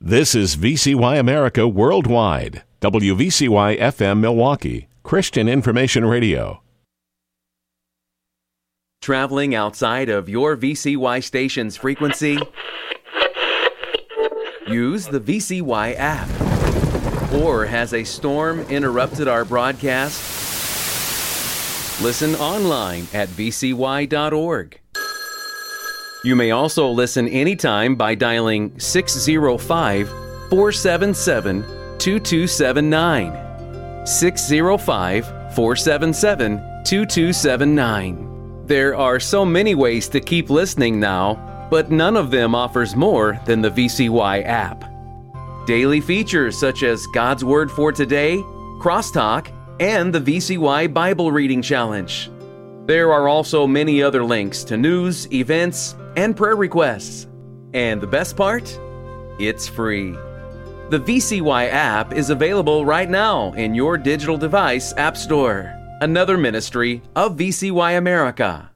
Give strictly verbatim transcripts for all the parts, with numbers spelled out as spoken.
This is V C Y America Worldwide, W V C Y F M Milwaukee, Christian Information Radio. Traveling outside of your V C Y station's frequency? Use the V C Y app. Or has a storm interrupted our broadcast? Listen online at v c y dot org. You may also listen anytime by dialing six oh five, four seven seven, two two seven nine. six oh five, four seven seven, two two seven nine. There are so many ways to keep listening now, but none of them offers more than the V C Y app. Daily features such as God's Word for Today, Crosstalk, and the V C Y Bible Reading Challenge. There are also many other links to news, events, and prayer requests. And the best part? It's free. The V C Y app is available right now in your digital device app store. Another ministry of V C Y America.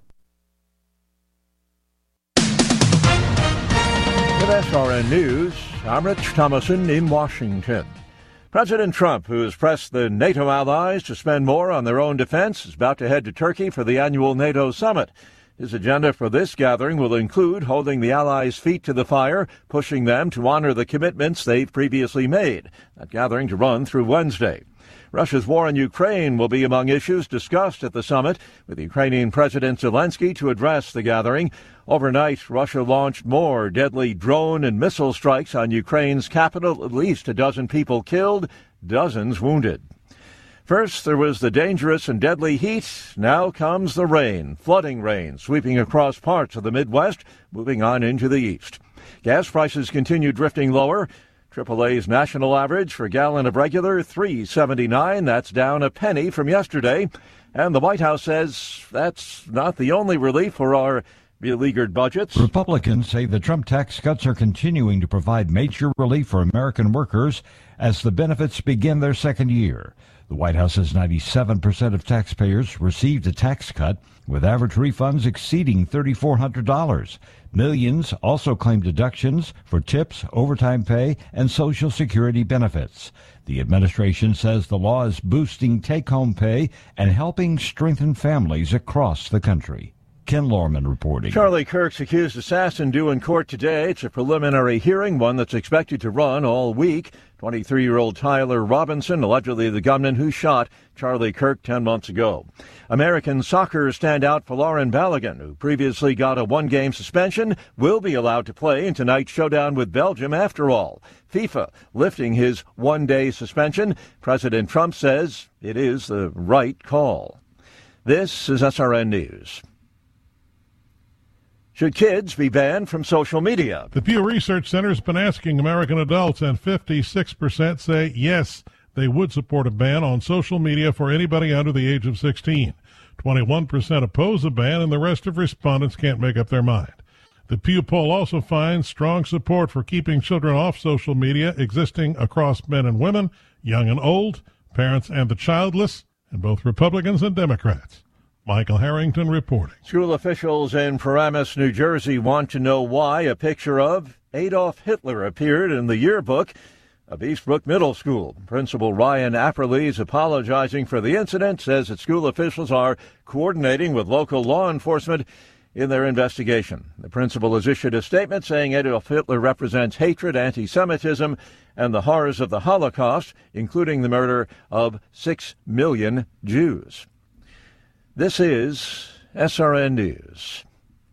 With S R N News, I'm Rich Thomason in Washington. President Trump, who has pressed the NATO allies to spend more on their own defense, is about to head to Turkey for the annual NATO summit. His agenda for this gathering will include holding the allies' feet to the fire, pushing them to honor the commitments they've previously made. That gathering to run through Wednesday. Russia's war in Ukraine will be among issues discussed at the summit, with Ukrainian President Zelensky to address the gathering. Overnight, Russia launched more deadly drone and missile strikes on Ukraine's capital, at least a dozen people killed, dozens wounded. First, there was the dangerous and deadly heat. Now comes the rain, flooding rain, sweeping across parts of the Midwest, moving on into the east. Gas prices continue drifting lower. triple A's national average for a gallon of regular, three seventy-nine. That's down a penny from yesterday. And the White House says that's not the only relief for our beleaguered budgets. Republicans say the Trump tax cuts are continuing to provide major relief for American workers as the benefits begin their second year. The White House says ninety-seven percent of taxpayers received a tax cut, with average refunds exceeding three thousand four hundred dollars. Millions also claim deductions for tips, overtime pay, and Social Security benefits. The administration says the law is boosting take-home pay and helping strengthen families across the country. Ken Lorman reporting. Charlie Kirk's accused assassin due in court today. It's a preliminary hearing, one that's expected to run all week. twenty-three-year-old Tyler Robinson, allegedly the gunman who shot Charlie Kirk ten months ago. American soccer standout Folarin Balogun, who previously got a one-game suspension, will be allowed to play in tonight's showdown with Belgium after all. FIFA lifting his one-day suspension. President Trump says it is the right call. This is S R N News. Should kids be banned from social media? The Pew Research Center has been asking American adults, and fifty-six percent say yes, they would support a ban on social media for anybody under the age of sixteen. twenty-one percent oppose a ban, and the rest of respondents can't make up their mind. The Pew poll also finds strong support for keeping children off social media existing across men and women, young and old, parents and the childless, and both Republicans and Democrats. Michael Harrington reporting. School officials in Paramus, New Jersey want to know why a picture of Adolf Hitler appeared in the yearbook of Eastbrook Middle School. Principal Ryan Apperly is apologizing for the incident, says that school officials are coordinating with local law enforcement in their investigation. The principal has issued a statement saying Adolf Hitler represents hatred, anti-Semitism, and the horrors of the Holocaust, including the murder of six million Jews. This is S R N News.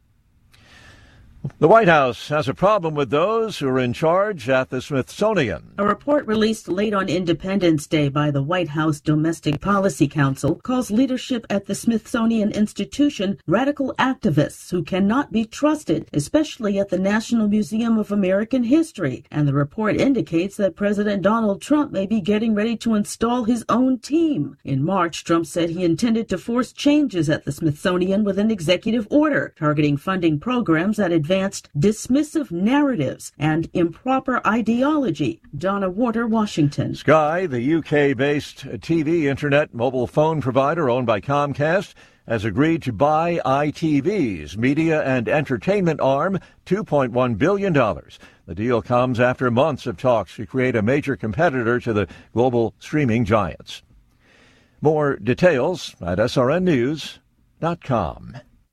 The White House has a problem with those who are in charge at the Smithsonian. A report released late on Independence Day by the White House Domestic Policy Council calls leadership at the Smithsonian Institution radical activists who cannot be trusted, especially at the National Museum of American History. And the report indicates that President Donald Trump may be getting ready to install his own team. In March, Trump said he intended to force changes at the Smithsonian with an executive order targeting funding programs that advance dismissive narratives and improper ideology. Donna Warder, Washington. Sky, the U K-based T V, internet, mobile phone provider owned by Comcast, has agreed to buy I T V's media and entertainment arm two point one billion dollars. The deal comes after months of talks to create a major competitor to the global streaming giants. More details at S R N news dot com.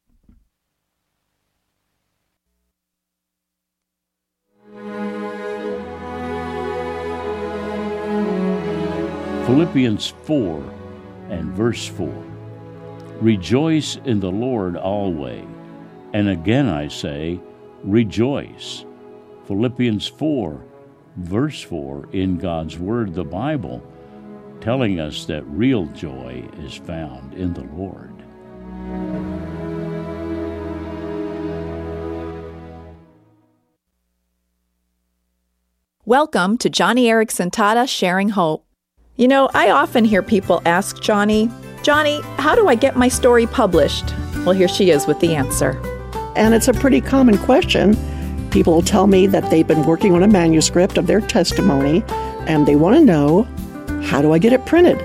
Philippians four and verse four. Rejoice in the Lord always. And again I say, rejoice. Philippians four, verse four, in God's Word, the Bible, telling us that real joy is found in the Lord. Welcome to Joni Eareckson Tada Sharing Hope. You know, I often hear people ask Joni, Joni, how do I get my story published? Well, here she is with the answer. And it's a pretty common question. People will tell me that they've been working on a manuscript of their testimony, and they want to know, how do I get it printed?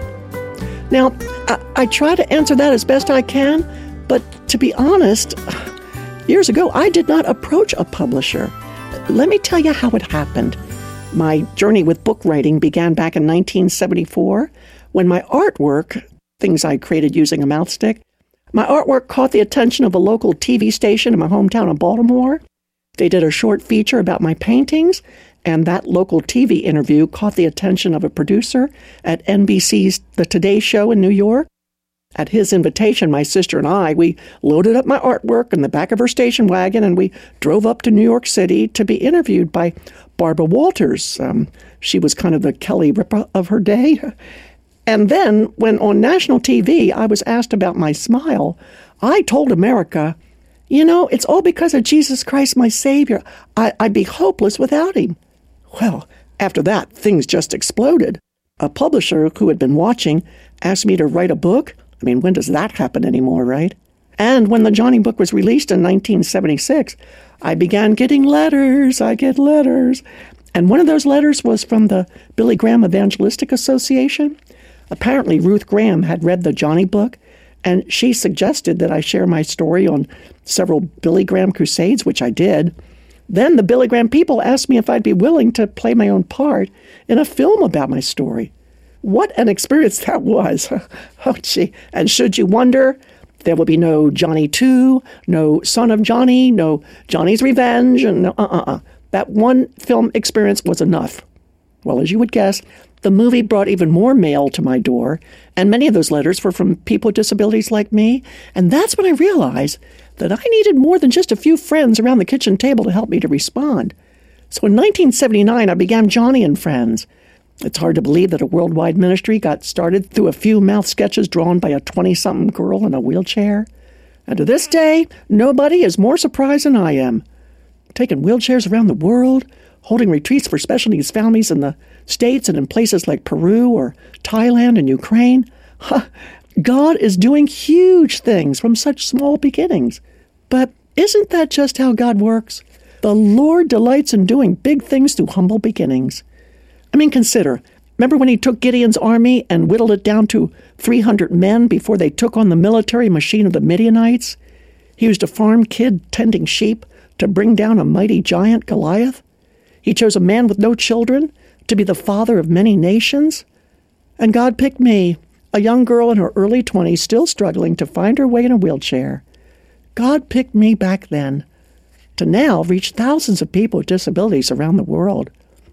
Now, I, I try to answer that as best I can, but to be honest, years ago, I did not approach a publisher. Let me tell you how it happened. My journey with book writing began back in nineteen seventy-four, when my artwork, things I created using a mouthstick, my artwork caught the attention of a local T V station in my hometown of Baltimore. They did a short feature about my paintings, and that local T V interview caught the attention of a producer at N B C's The Today Show in New York. At his invitation, my sister and I, we loaded up my artwork in the back of her station wagon, and we drove up to New York City to be interviewed by Barbara Walters. Um, she was kind of the Kelly Ripa of her day. And then, when on national T V I was asked about my smile, I told America, you know, it's all because of Jesus Christ, my Savior. I, I'd be hopeless without him. Well, after that, things just exploded. A publisher who had been watching asked me to write a book. I mean, when does that happen anymore, right? And when the Joni book was released in nineteen seventy-six, I began getting letters. I get letters. And one of those letters was from the Billy Graham Evangelistic Association. Apparently, Ruth Graham had read the Joni book, and she suggested that I share my story on several Billy Graham crusades, which I did. Then the Billy Graham people asked me if I'd be willing to play my own part in a film about my story. What an experience that was. Oh, gee. And should you wonder, there will be no Joni two, no Son of Joni, no Joni's Revenge, and no, uh-uh-uh. That one film experience was enough. Well, as you would guess, the movie brought even more mail to my door, and many of those letters were from people with disabilities like me, and that's when I realized that I needed more than just a few friends around the kitchen table to help me to respond. So in nineteen seventy-nine, I began Joni and Friends. It's hard to believe that a worldwide ministry got started through a few mouth sketches drawn by a twenty-something girl in a wheelchair. And to this day, nobody is more surprised than I am. Taking wheelchairs around the world, holding retreats for special needs families in the States and in places like Peru or Thailand and Ukraine. Huh, God is doing huge things from such small beginnings. But isn't that just how God works? The Lord delights in doing big things through humble beginnings. I mean, consider, remember when he took Gideon's army and whittled it down to three hundred men before they took on the military machine of the Midianites? He was a farm kid tending sheep to bring down a mighty giant, Goliath. He chose a man with no children to be the father of many nations. And God picked me, a young girl in her early twenties, still struggling to find her way in a wheelchair. God picked me back then to now reach thousands of people with disabilities around the world.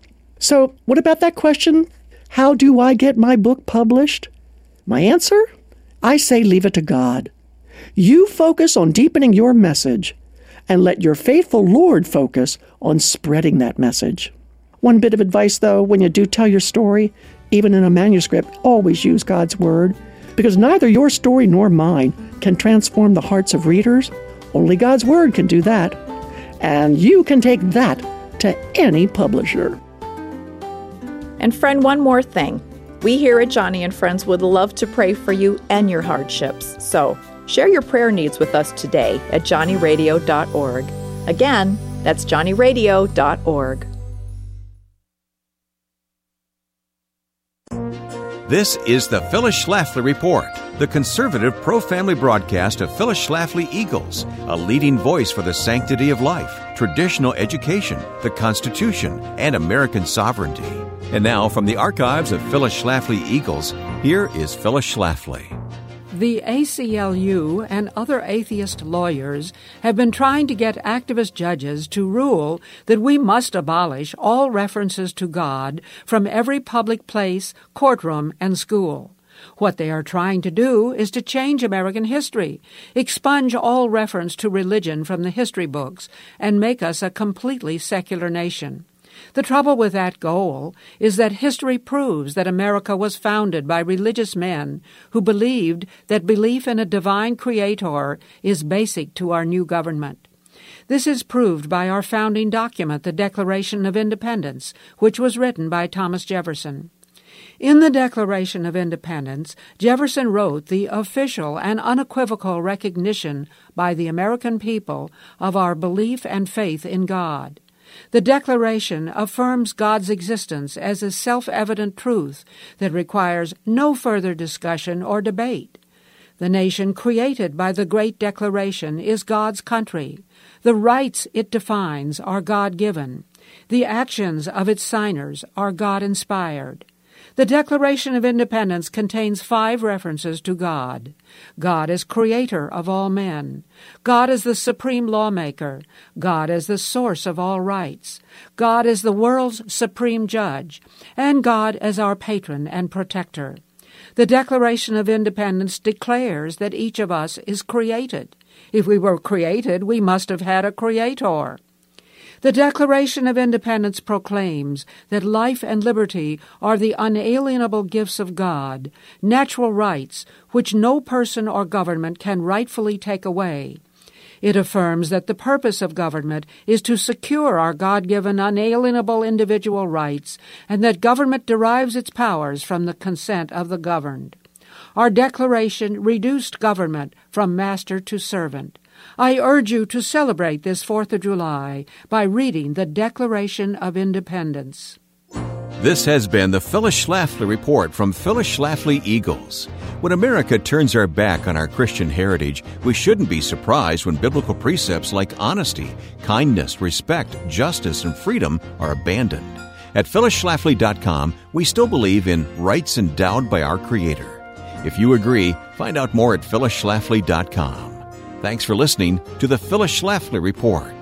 So what about that question? How do I get my book published? My answer? I say leave it to God. You focus on deepening your message and let your faithful Lord focus on spreading that message. One bit of advice, though, when you do tell your story, even in a manuscript, always use God's Word, because neither your story nor mine can transform the hearts of readers. Only God's Word can do that. And you can take that to any publisher. And friend, one more thing. We here at Joni and Friends would love to pray for you and your hardships. So share your prayer needs with us today at joni radio dot org. Again, that's joni radio dot org. This is the Phyllis Schlafly Report, the conservative pro-family broadcast of Phyllis Schlafly Eagles, a leading voice for the sanctity of life, traditional education, the Constitution, and American sovereignty. And now, from the archives of Phyllis Schlafly Eagles, here is Phyllis Schlafly. The A C L U and other atheist lawyers have been trying to get activist judges to rule that we must abolish all references to God from every public place, courtroom, and school. What they are trying to do is to change American history, expunge all reference to religion from the history books, and make us a completely secular nation. The trouble with that goal is that history proves that America was founded by religious men who believed that belief in a divine creator is basic to our new government. This is proved by our founding document, the Declaration of Independence, which was written by Thomas Jefferson. In the Declaration of Independence, Jefferson wrote the official and unequivocal recognition by the American people of our belief and faith in God. The Declaration affirms God's existence as a self-evident truth that requires no further discussion or debate. The nation created by the Great Declaration is God's country. The rights it defines are God-given. The actions of its signers are God-inspired. The Declaration of Independence contains five references to God. God as creator of all men. God as the supreme lawmaker. God as the source of all rights. God as the world's supreme judge. And God as our patron and protector. The Declaration of Independence declares that each of us is created. If we were created, we must have had a creator. The Declaration of Independence proclaims that life and liberty are the unalienable gifts of God, natural rights which no person or government can rightfully take away. It affirms that the purpose of government is to secure our God-given unalienable individual rights, and that government derives its powers from the consent of the governed. Our Declaration reduced government from master to servant. I urge you to celebrate this fourth of July by reading the Declaration of Independence. This has been the Phyllis Schlafly Report from Phyllis Schlafly Eagles. When America turns our back on our Christian heritage, we shouldn't be surprised when biblical precepts like honesty, kindness, respect, justice, and freedom are abandoned. At Phyllis Schlafly dot com, we still believe in rights endowed by our Creator. If you agree, find out more at Phyllis Schlafly dot com. Thanks for listening to the Phyllis Schlafly Report.